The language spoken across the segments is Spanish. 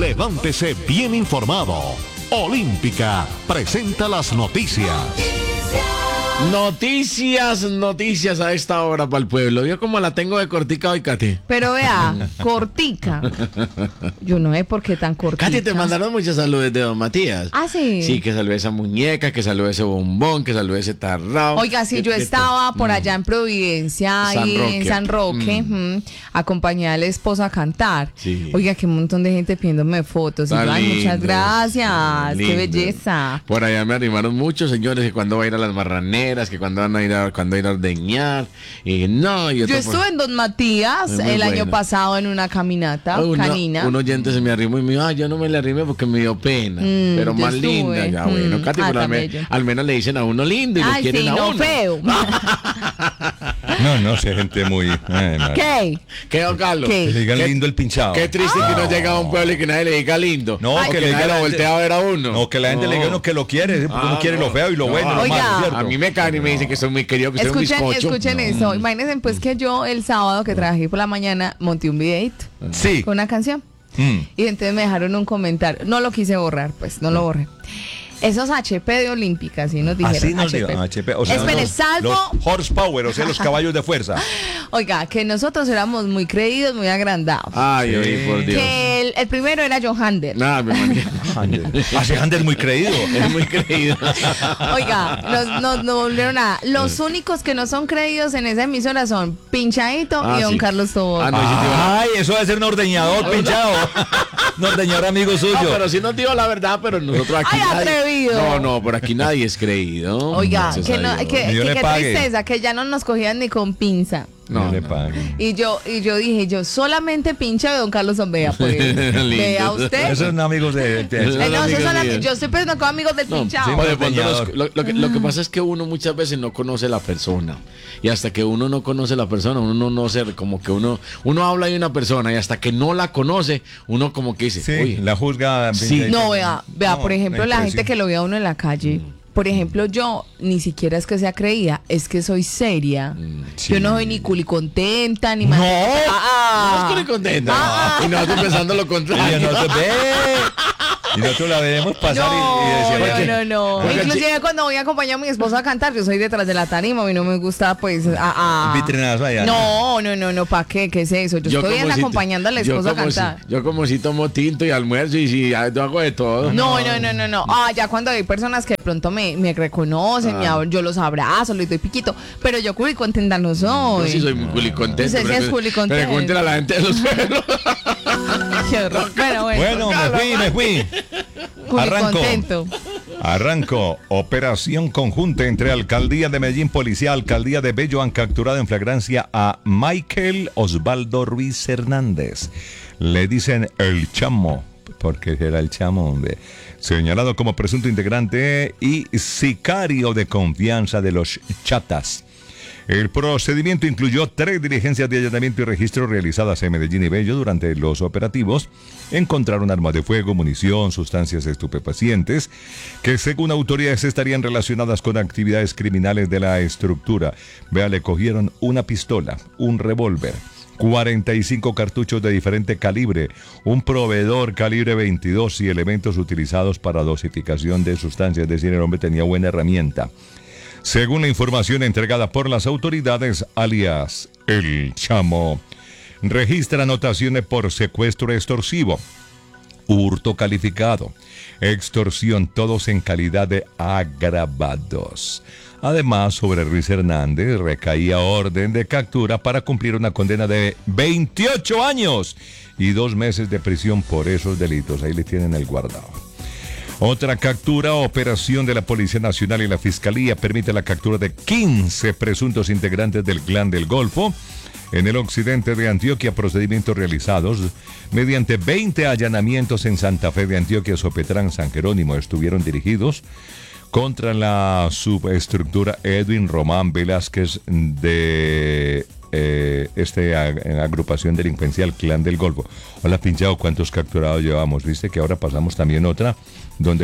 Levántese bien informado. Olímpica presenta las noticias. Noticias a esta hora para el pueblo. Yo como la tengo de cortica hoy, Katy. Pero vea, cortica. Yo no sé por qué tan cortica. Katy, te mandaron muchas saludes de don Matías. Ah, sí. Sí, que salude esa muñeca, que salude ese bombón, que salude ese tarrao. Oiga, sí, yo estaba por allá en Providencia y en San Roque, acompañada de la esposa a cantar. Sí. Oiga, que un montón de gente pidiéndome fotos. Y yo, ay, muchas gracias. Qué belleza. Por allá me animaron muchos señores que cuando va a ir a las marraneras, que cuando van a ir a ordeñar. Y no, yo estuve en Don Matías el año pasado en una caminata canina. Un oyente se me arrimó y me dijo, yo no me le arrimé porque me dio pena. Pero más linda. Ya, bueno, Katy, al menos le dicen a uno lindo y lo quieren a uno. Feo. No sé, gente muy... ¿Qué, don Carlos? Que le digan lindo el pinchado. Qué triste que no llega a un pueblo y que nadie le diga lindo. No, que le diga la voltea a ver a uno. No, que la gente le diga a uno que lo quiere, porque uno quiere lo feo y lo bueno, lo malo, ¿cierto? A mí me caen y me dicen que soy muy querido, que soy un bizcocho. Escuchen eso. Imagínense pues que yo el sábado que trabajé por la mañana monté un videito con una canción. Y entonces me dejaron un comentario. No lo quise borrar, pues, no lo borré. Esos HP de Olímpica, así nos dijeron. Así nos dijeron, HP. O sea, espere, salvo... los horsepower, o sea, los caballos de fuerza. Oiga, que nosotros éramos muy creídos, muy agrandados. Ay, por Dios. Que el primero era Johander. Así Hander muy creído. Es muy creído. Oiga, no volvieron nada. Los únicos que no son creídos en esa emisora son Pinchadito y don Carlos Tobón. Ay, eso debe ser un ordeñador, Pinchado. Un ordeñador amigo suyo. No, pero sí nos dijo la verdad, pero nosotros aquí... No, por aquí nadie es creído. Oiga, que qué tristeza, que ya no nos cogían ni con pinza. No le paguen. Y yo dije, yo solamente pincha de don Carlos Ombea, pues. Vea usted. Esos son amigos de yo estoy pensando con amigos del pinchado. Lo que pasa es que uno muchas veces no conoce la persona. Y hasta que uno no conoce la persona, uno no sé, como que uno habla de una persona y hasta que no la conoce, uno como que dice, sí, la juzga. Sí. No, vea, por ejemplo, la gente que lo ve a uno en la calle. Por ejemplo, yo ni siquiera es que sea creída, es que soy seria. Sí. Yo no soy ni culicontenta, ni... ¡No! No es culicontenta. Y no estoy pensando lo contrario. Y nosotros la debemos pasar y decir... No. Inclusive cuando voy a acompañar a mi esposa a cantar, yo soy detrás de la tarima, a mí no me gusta, pues... Vitrinazo allá. No, ¿para qué? ¿Qué es eso? Yo estoy acompañando a la esposa a cantar. Yo como si tomo tinto y almuerzo y si hago de todo. No. Ya cuando hay personas que de pronto me reconocen, yo los abrazo, les doy piquito, pero yo culicontenta no soy. Yo sí soy muy culicontento. Usted sí es culicontento. Pregúntele a la gente de los pueblos. Qué horror. Bueno, me fui. Arranco. Operación conjunta entre Alcaldía de Medellín, Policía, Alcaldía de Bello han capturado en flagrancia a Michael Osvaldo Ruiz Hernández. Le dicen el Chamo, porque era el Chamo, hombre. Señalado como presunto integrante y sicario de confianza de los Chatas. El procedimiento incluyó 3 diligencias de allanamiento y registro realizadas en Medellín y Bello. Durante los operativos encontraron armas de fuego, munición, sustancias estupefacientes que según autoridades estarían relacionadas con actividades criminales de la estructura. Vea, le cogieron una pistola, un revólver, 45 cartuchos de diferente calibre, un proveedor calibre 22 y elementos utilizados para dosificación de sustancias. Es decir, el hombre tenía buena herramienta. Según la información entregada por las autoridades, alias El Chamo, registra anotaciones por secuestro extorsivo, hurto calificado, extorsión, todos en calidad de agravados. Además, sobre Ruiz Hernández recaía orden de captura para cumplir una condena de 28 años y 2 meses de prisión por esos delitos. Ahí le tienen el guardado. Otra captura, operación de la Policía Nacional y la Fiscalía permite la captura de 15 presuntos integrantes del Clan del Golfo en el occidente de Antioquia. Procedimientos realizados mediante 20 allanamientos en Santa Fe de Antioquia, Sopetrán, San Jerónimo. Estuvieron dirigidos contra la subestructura Edwin Román Velázquez de agrupación delincuencial Clan del Golfo. Hola, Pinchado, ¿cuántos capturados llevamos? Viste que ahora pasamos también otra donde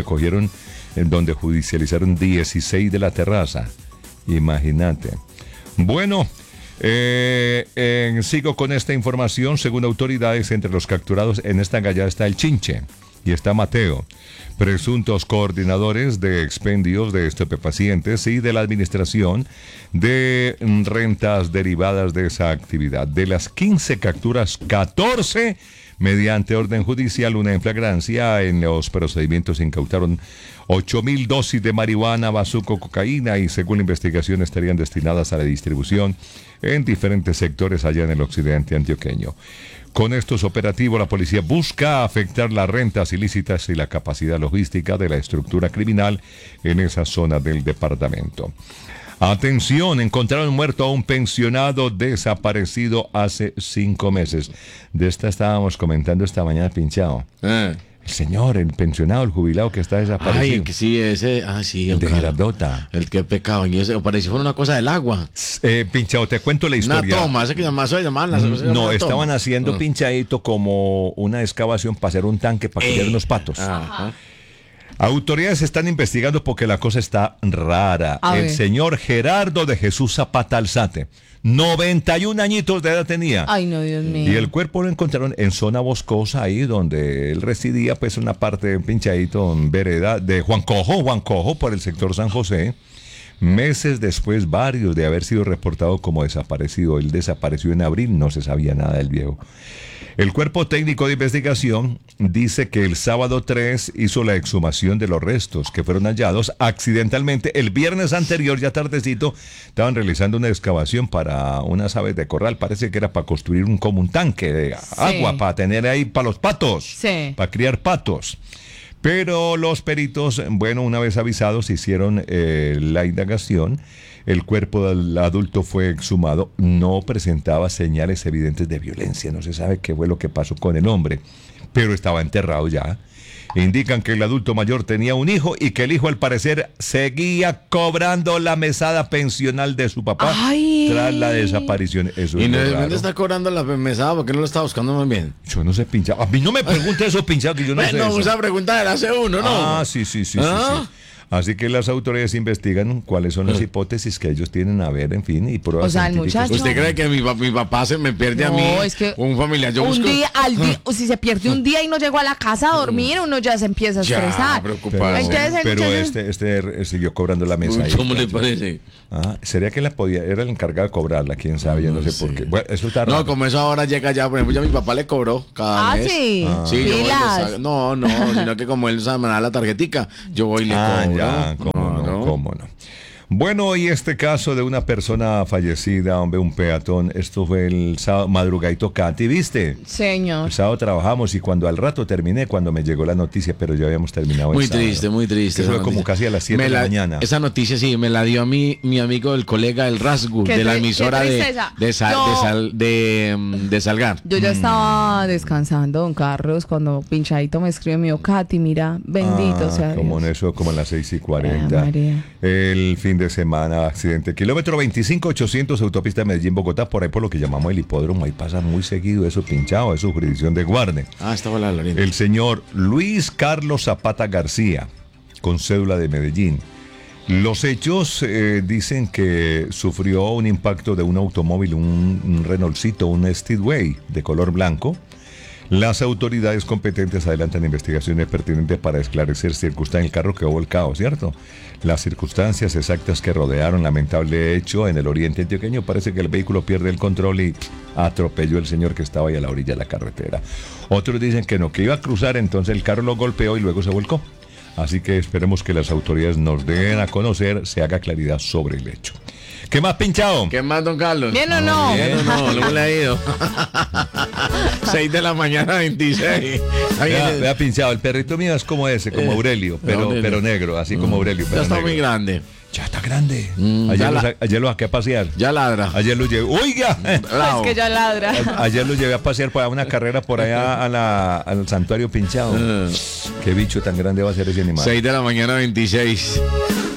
judicializaron 16 de la Terraza. Imagínate. Bueno, Sigo con esta información. Según autoridades, entre los capturados en esta gallada está el Chinche y está Mateo, presuntos coordinadores de expendios de estupefacientes y de la administración de rentas derivadas de esa actividad. De las 15 capturas, 14 mediante orden judicial, una en flagrancia. En los procedimientos se incautaron 8.000 dosis de marihuana, bazuco, cocaína y según la investigación estarían destinadas a la distribución en diferentes sectores allá en el occidente antioqueño. Con estos operativos, la policía busca afectar las rentas ilícitas y la capacidad logística de la estructura criminal en esa zona del departamento. Atención, encontraron muerto a un pensionado desaparecido hace 5 meses. De esta estábamos comentando esta mañana, pinchado. El señor, el pensionado, el jubilado que está desaparecido. Ay, que sí, ese. Ah, sí, el de Girardota. El que pecado. Y ese pareció fue una cosa del agua. Pinchado, te cuento la historia. Una toma, ese que llamaban. No, estaban haciendo pinchadito como una excavación para hacer un tanque para criar unos patos. Ajá. Autoridades están investigando porque la cosa está rara. El señor Gerardo de Jesús Zapata Alzate, 91 añitos de edad tenía. Ay, no, Dios mío. Y el cuerpo lo encontraron en zona boscosa, ahí donde él residía, pues una parte pinchadito en vereda de Juan Cojo, por el sector San José. Meses después, varios de haber sido reportado como desaparecido. Él desapareció en abril, no se sabía nada del viejo. El cuerpo técnico de investigación dice que el sábado 3 hizo la exhumación de los restos que fueron hallados accidentalmente. El viernes anterior, ya tardecito, estaban realizando una excavación para unas aves de corral. Parece que era para construir un tanque de agua, para tener ahí para los patos, para criar patos. Pero los peritos, bueno, una vez avisados, hicieron la indagación. El cuerpo del adulto fue exhumado, no presentaba señales evidentes de violencia, no se sabe qué fue lo que pasó con el hombre, pero estaba enterrado ya. Indican que el adulto mayor tenía un hijo y que el hijo al parecer seguía cobrando la mesada pensional de su papá tras la desaparición. Eso ¿Y dónde está cobrando la mesada? ¿Por qué no lo está buscando más bien? Yo no sé, pinchado. A mí no me pregunte eso, pinchado, que yo no sé eso. Esa pregunta la hace uno, ¿no? Sí. Así que las autoridades investigan cuáles son las hipótesis que ellos tienen a ver, en fin, y pruebas científicas. ¿Usted cree que mi papá se me pierde a mí? Es que un familiar. Yo un día, si se pierde un día y no llegó a la casa a dormir, uno ya se empieza a estresar. Pero este siguió cobrando la mesa. ¿Cómo le parece? Sería que era el encargado de cobrarla, quién sabe, yo no sé por qué. Bueno, eso está raro. No, como eso ahora llega ya, por ejemplo, ya mi papá le cobró cada mes. Sí. No, sino que como él me da la tarjetica, yo voy y le cobro. ¿Cómo no? Bueno, y este caso de una persona fallecida, hombre, un peatón, esto fue el sábado, madrugadito, Katy, ¿viste? Señor. El sábado trabajamos y cuando al rato terminé, cuando me llegó la noticia, pero ya habíamos terminado el sábado. Muy triste. Eso fue como casi a las 7 de la mañana. Esa noticia sí, me la dio a mí mi amigo, el colega, el Rasgu, de la emisora de Salgar. Yo ya estaba descansando, don Carlos, cuando Pinchadito me escribe, me dijo, Katy, mira, bendito sea Dios. Como en eso, como a las 6:40. El fin de semana, accidente. Kilómetro 25-800, autopista Medellín-Bogotá, por ahí por lo que llamamos el hipódromo. Ahí pasa muy seguido eso, pinchado, eso, jurisdicción de Guarne. Estaba la Lorena. El señor Luis Carlos Zapata García, con cédula de Medellín. Los hechos dicen que sufrió un impacto de un automóvil, un Renaultcito, un Speedway de color blanco. Las autoridades competentes adelantan investigaciones pertinentes para esclarecer circunstancias del carro que hubo volcado, ¿cierto? Las circunstancias exactas que rodearon lamentable hecho en el oriente antioqueño. Parece que el vehículo pierde el control y atropelló al señor que estaba ahí a la orilla de la carretera. Otros dicen que no, que iba a cruzar, entonces el carro lo golpeó y luego se volcó. Así que esperemos que las autoridades nos den a conocer, se haga claridad sobre el hecho. ¿Qué más, pinchado? ¿Qué más, don Carlos? ¿Bien o no? Bien o no, luego le ha ido. 6 de la mañana, 26. Vea, pinchado, el perrito mío es como ese, como Aurelio, pero negro, así como Aurelio. Ya está negro. Muy grande. Ya está grande. Ayer lo saqué a pasear. Ya ladra. Ayer lo llevé. ¡Oiga! Es que ya ladra. Ayer lo llevé a pasear para una carrera por allá al santuario pinchado. Qué bicho tan grande va a ser ese animal. 6 de la mañana, 26.